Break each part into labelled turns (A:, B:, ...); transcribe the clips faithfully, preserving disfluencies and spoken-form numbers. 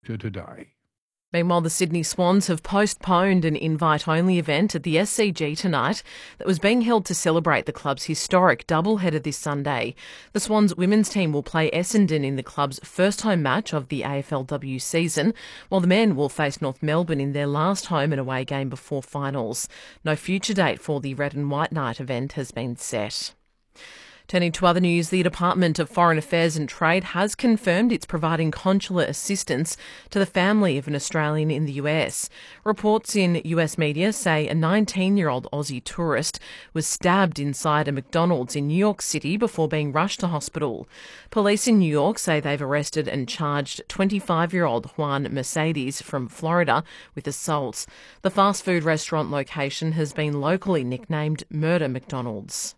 A: today.
B: Meanwhile, the Sydney Swans have postponed an invite-only event at the S C G tonight that was being held to celebrate the club's historic doubleheader this Sunday. The Swans women's team will play Essendon in the club's first home match of the A F L W season, while the men will face North Melbourne in their last home and away game before finals. No future date for the Red and White Night event has been set. Turning to other news, the Department of Foreign Affairs and Trade has confirmed it's providing consular assistance to the family of an Australian in the U S. Reports in U S media say a nineteen-year-old Aussie tourist was stabbed inside a McDonald's in New York City before being rushed to hospital. Police in New York say they've arrested and charged twenty-five-year-old Juan Mercedes from Florida with assault. The fast food restaurant location has been locally nicknamed Murder McDonald's.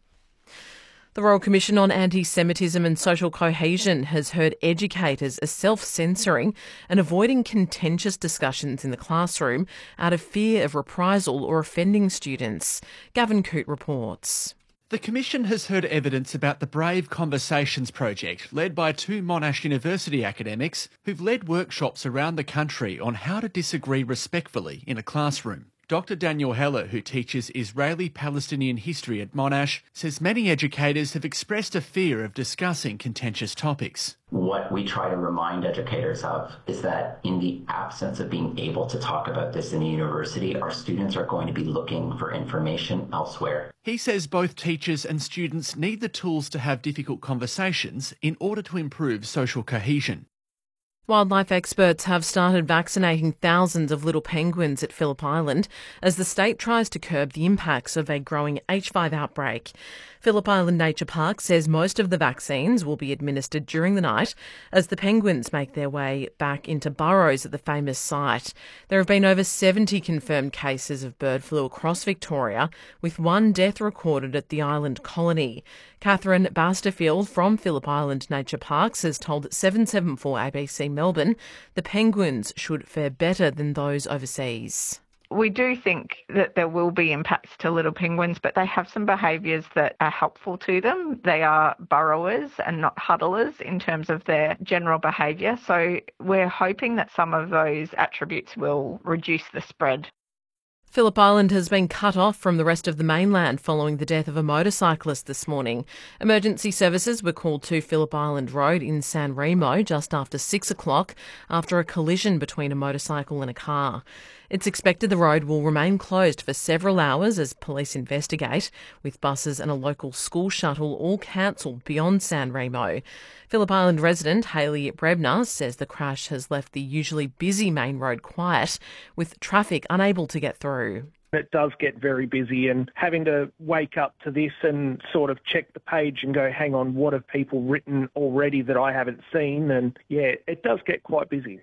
B: The Royal Commission on Anti-Semitism and Social Cohesion has heard educators are self-censoring and avoiding contentious discussions in the classroom out of fear of reprisal or offending students. Gavin Coote reports.
C: The Commission has heard evidence about the Brave Conversations project, led by two Monash University academics who've led workshops around the country on how to disagree respectfully in a classroom. Doctor Daniel Heller, who teaches Israeli-Palestinian history at Monash, says many educators have expressed a fear of discussing contentious topics.
D: What we try to remind educators of is that in the absence of being able to talk about this in the university, our students are going to be looking for information elsewhere.
C: He says both teachers and students need the tools to have difficult conversations in order to improve social cohesion.
B: Wildlife experts have started vaccinating thousands of little penguins at Phillip Island as the state tries to curb the impacts of a growing H five outbreak. Phillip Island Nature Park says most of the vaccines will be administered during the night as the penguins make their way back into burrows at the famous site. There have been over seventy confirmed cases of bird flu across Victoria, with one death recorded at the island colony. Catherine Basterfield from Phillip Island Nature Parks has told seven seven four A B C Melbourne the penguins should fare better than those overseas.
E: We do think that there will be impacts to little penguins, but they have some behaviours that are helpful to them. They are burrowers and not huddlers in terms of their general behaviour. So we're hoping that some of those attributes will reduce the spread.
B: Phillip Island has been cut off from the rest of the mainland following the death of a motorcyclist this morning. Emergency services were called to Phillip Island Road in San Remo just after six o'clock after a collision between a motorcycle and a car. It's expected the road will remain closed for several hours as police investigate, with buses and a local school shuttle all cancelled beyond San Remo. Phillip Island resident Hayley Brebner says the crash has left the usually busy main road quiet, with traffic unable to get through.
F: It does get very busy, and having to wake up to this and sort of check the page and go, hang on, what have people written already that I haven't seen? And yeah, it does get quite busy.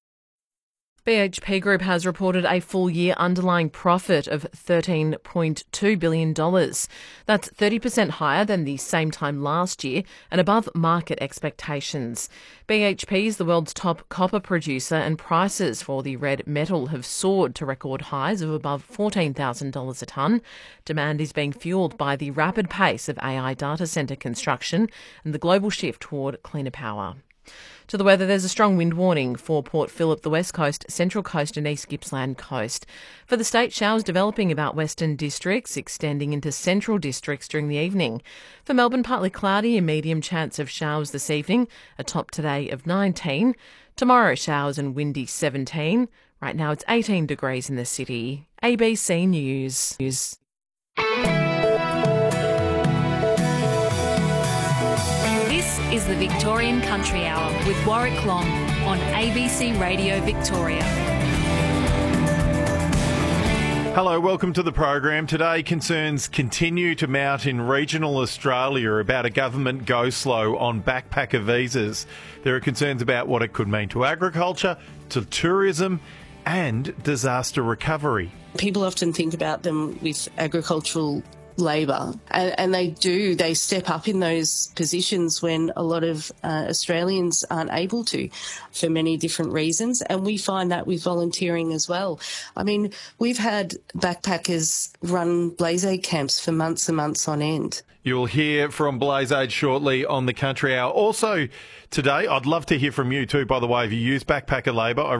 B: B H P Group has reported a full-year underlying profit of thirteen point two billion dollars. That's thirty percent higher than the same time last year and above market expectations. B H P is the world's top copper producer, and prices for the red metal have soared to record highs of above fourteen thousand dollars a tonne. Demand is being fuelled by the rapid pace of A I data centre construction and the global shift toward cleaner power. To the weather, there's a strong wind warning for Port Phillip, the West Coast, Central Coast and East Gippsland Coast. For the state, showers developing about western districts, extending into central districts during the evening. For Melbourne, partly cloudy, a medium chance of showers this evening, a top today of nineteen. Tomorrow, showers and windy seventeen. Right now, it's eighteen degrees in the city. A B C News. News.
G: Is the Victorian Country Hour with Warwick Long on A B C Radio Victoria.
H: Hello, welcome to the program. Today, concerns continue to mount in regional Australia about a government go-slow on backpacker visas. There are concerns about what it could mean to agriculture, to tourism and disaster recovery.
I: People often think about them with agricultural labour, and, and they do, they step up in those positions when a lot of uh, Australians aren't able to for many different reasons, and we find that with volunteering as well. I mean, we've had backpackers run Blaze Aid camps for months and months on end.
H: You'll hear from Blaze Aid shortly on the Country Hour. Also today, I'd love to hear from you too, by the way, if you use backpacker labour. I